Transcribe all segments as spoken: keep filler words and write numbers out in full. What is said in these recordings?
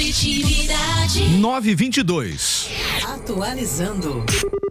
Positividade. nove e vinte e dois. Atualizando.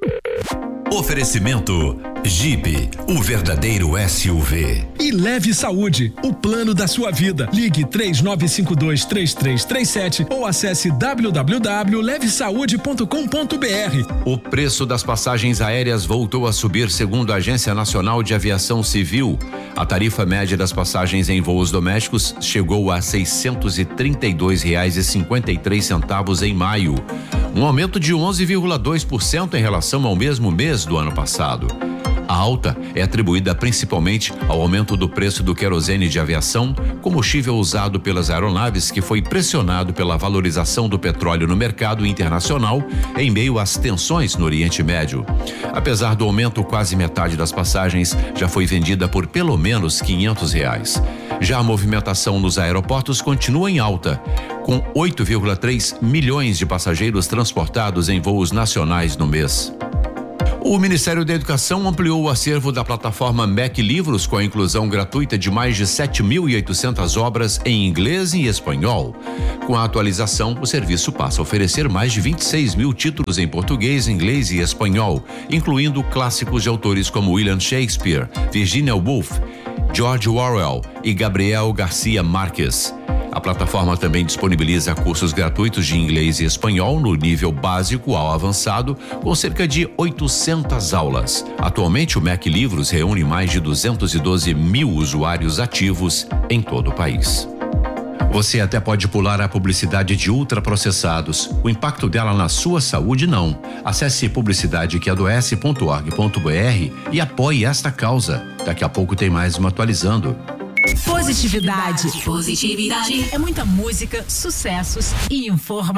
Oferecimento Jeep, o verdadeiro S U V. E Leve Saúde, o plano da sua vida. Ligue três nove cinco dois, três três três sete ou acesse w w w ponto leve saúde ponto com ponto b r. O preço das passagens aéreas voltou a subir, segundo a Agência Nacional de Aviação Civil. A tarifa média das passagens em voos domésticos chegou a seiscentos e trinta e dois reais e cinquenta e três centavos em maio, um aumento de onze vírgula dois por cento em relação ao mesmo mês do ano passado. A alta é atribuída principalmente ao aumento do preço do querosene de aviação, combustível usado pelas aeronaves, que foi pressionado pela valorização do petróleo no mercado internacional em meio às tensões no Oriente Médio. Apesar do aumento, quase metade das passagens já foi vendida por pelo menos quinhentos reais. Já a movimentação nos aeroportos continua em alta, com oito vírgula três milhões de passageiros transportados em voos nacionais no mês. O Ministério da Educação ampliou o acervo da plataforma M E C Livros com a inclusão gratuita de mais de sete mil e oitocentas obras em inglês e espanhol. Com a atualização, o serviço passa a oferecer mais de vinte e seis mil títulos em português, inglês e espanhol, incluindo clássicos de autores como William Shakespeare, Virginia Woolf, George Orwell e Gabriel Garcia Marques. A plataforma também disponibiliza cursos gratuitos de inglês e espanhol no nível básico ao avançado, com cerca de oitocentas aulas. Atualmente, o M E C Livros reúne mais de duzentos e doze mil usuários ativos em todo o país. Você até pode pular a publicidade de ultraprocessados. O impacto dela na sua saúde, não. Acesse publicidade que adoece ponto org ponto b r e apoie esta causa. Daqui a pouco tem mais uma atualizando. Positividade. Positividade. É muita música, sucessos e informação.